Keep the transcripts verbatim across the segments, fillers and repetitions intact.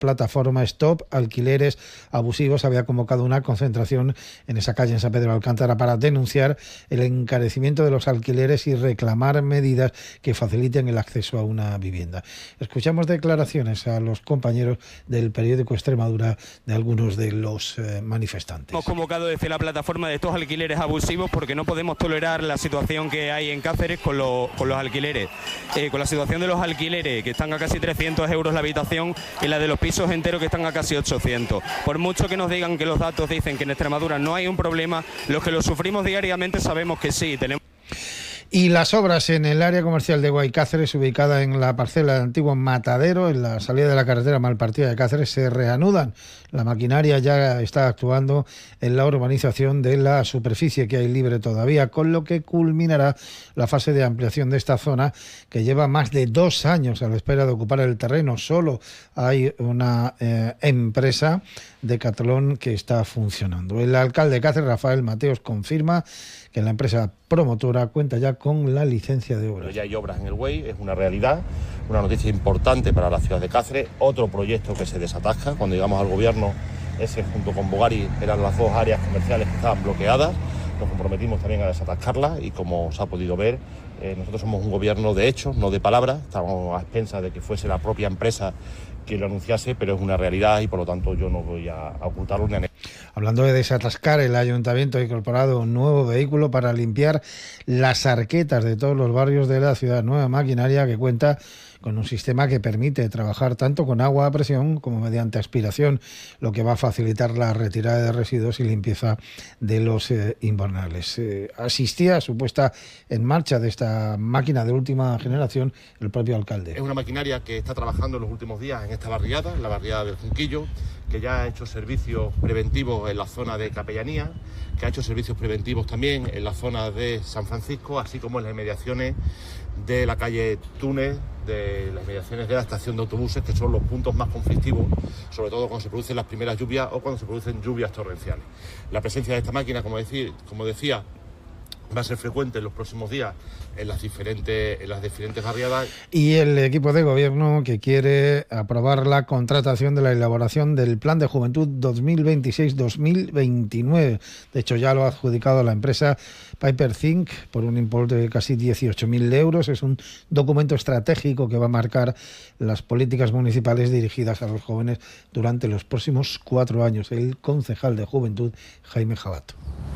plataforma Stop Alquileres Abusivos había convocado una concentración en esa calle en San Pedro de Alcántara para denunciar el encarecimiento de los alquileres y reclamar medidas que faciliten el acceso a una vivienda. Escuchamos declaraciones a los compañeros del periódico Extremadura de algunos de los eh, manifestantes. Hemos convocado desde la plataforma de estos alquileres abusivos porque no podemos tolerar la situación que hay en Cáceres con, lo, con los alquileres, eh, con la situación de los alquileres que están a casi trescientos euros la habitación y la de los pisos enteros que están a casi ochocientos. Por mucho que nos digan que los datos dicen que en Extremadura no hay un problema, los que lo sufrimos diariamente sabemos que sí. Tenemos... Y las obras en el área comercial de Guaycáceres, ubicada en la parcela del antiguo Matadero, en la salida de la carretera Malpartida de Cáceres, se reanudan. La maquinaria ya está actuando en la urbanización de la superficie que hay libre todavía, con lo que culminará la fase de ampliación de esta zona, que lleva más de dos años a la espera de ocupar el terreno. Solo hay una eh, empresa de Decathlon que está funcionando. El alcalde de Cáceres, Rafael Mateos, confirma que la empresa promotora cuenta ya con la licencia de obra. Pero ya hay obras en el Güell, es una realidad, una noticia importante para la ciudad de Cáceres, otro proyecto que se desatasca. Cuando llegamos al gobierno, ese junto con Bogari eran las dos áreas comerciales que estaban bloqueadas, nos comprometimos también a desatascarlas y como se ha podido ver, eh, nosotros somos un gobierno de hechos, no de palabras, estamos a expensas de que fuese la propia empresa que lo anunciase, pero es una realidad y por lo tanto yo no voy a ocultarlo ni a... Hablando de desatascar, el ayuntamiento ha incorporado un nuevo vehículo para limpiar las arquetas de todos los barrios de la ciudad. Nueva maquinaria que cuenta con un sistema que permite trabajar tanto con agua a presión como mediante aspiración, lo que va a facilitar la retirada de residuos y limpieza de los eh, invernales. Eh, asistía a su puesta en marcha de esta máquina de última generación el propio alcalde. Es una maquinaria que está trabajando en los últimos días en esta barriada, en la barriada del Junquillo, que ya ha hecho servicios preventivos en la zona de Capellanía, que ha hecho servicios preventivos también en la zona de San Francisco, así como en las inmediaciones de la calle Túnez, de las inmediaciones de la estación de autobuses, que son los puntos más conflictivos, sobre todo cuando se producen las primeras lluvias o cuando se producen lluvias torrenciales. La presencia de esta máquina, como decir, como decía, va a ser frecuente en los próximos días en las diferentes, en las diferentes barriadas. Y el equipo de gobierno que quiere aprobar la contratación de la elaboración del Plan de Juventud dos mil veintiséis dos mil veintinueve. De hecho, ya lo ha adjudicado la empresa Piper Think por un importe de casi dieciocho mil euros. Es un documento estratégico que va a marcar las políticas municipales dirigidas a los jóvenes durante los próximos cuatro años. El concejal de Juventud, Jaime Jabato.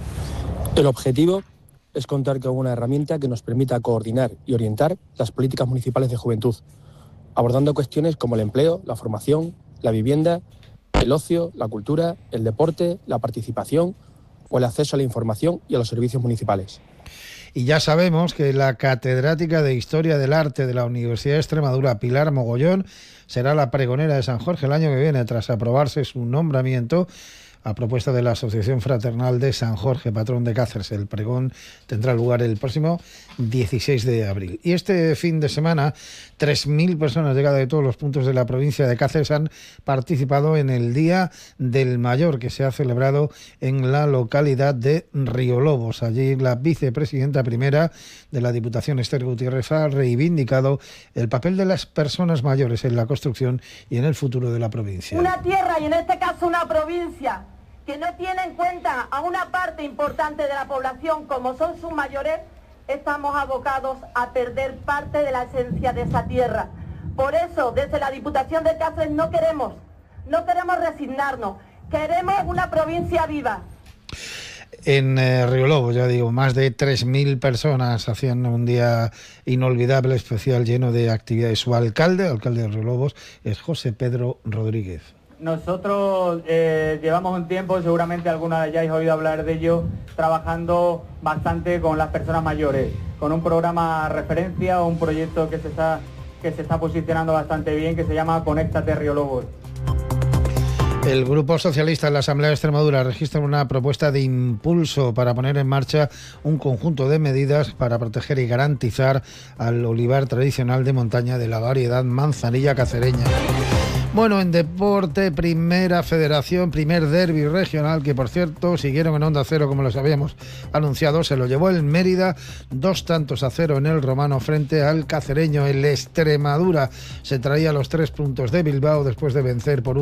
El objetivo es contar con una herramienta que nos permita coordinar y orientar las políticas municipales de juventud, abordando cuestiones como el empleo, la formación, la vivienda, el ocio, la cultura, el deporte, la participación o el acceso a la información y a los servicios municipales. Y ya sabemos que la catedrática de Historia del Arte de la Universidad de Extremadura, Pilar Mogollón, será la pregonera de San Jorge el año que viene, tras aprobarse su nombramiento a propuesta de la Asociación Fraternal de San Jorge, patrón de Cáceres. El pregón tendrá lugar el próximo dieciséis de abril. Y este fin de semana, tres mil personas llegadas de todos los puntos de la provincia de Cáceres han participado en el Día del Mayor, que se ha celebrado en la localidad de Riolobos. Allí la vicepresidenta primera de la Diputación, Esther Gutiérrez, ha reivindicado el papel de las personas mayores en la construcción y en el futuro de la provincia. Una tierra, y en este caso una provincia, que no tiene en cuenta a una parte importante de la población como son sus mayores, estamos abocados a perder parte de la esencia de esa tierra. Por eso, desde la Diputación de Cáceres no queremos, no queremos resignarnos, queremos una provincia viva. En eh, Riolobos, ya digo, más de tres mil personas hacían un día inolvidable, especial, lleno de actividades. Su alcalde, alcalde de Riolobos, es José Pedro Rodríguez. Nosotros eh, llevamos un tiempo, seguramente alguna de ya habéis oído hablar de ello, trabajando bastante con las personas mayores, con un programa referencia o un proyecto que se está, que se está posicionando bastante bien, que se llama Conéctate Riolobos. El Grupo Socialista en la Asamblea de Extremadura registra una propuesta de impulso para poner en marcha un conjunto de medidas para proteger y garantizar al olivar tradicional de montaña de la variedad manzanilla cacereña. Bueno, en deporte, Primera Federación, primer derbi regional, que por cierto siguieron en Onda Cero como les habíamos anunciado, se lo llevó el Mérida, dos tantos a cero en el Romano frente al cacereño. El Extremadura se traía los tres puntos de Bilbao después de vencer por un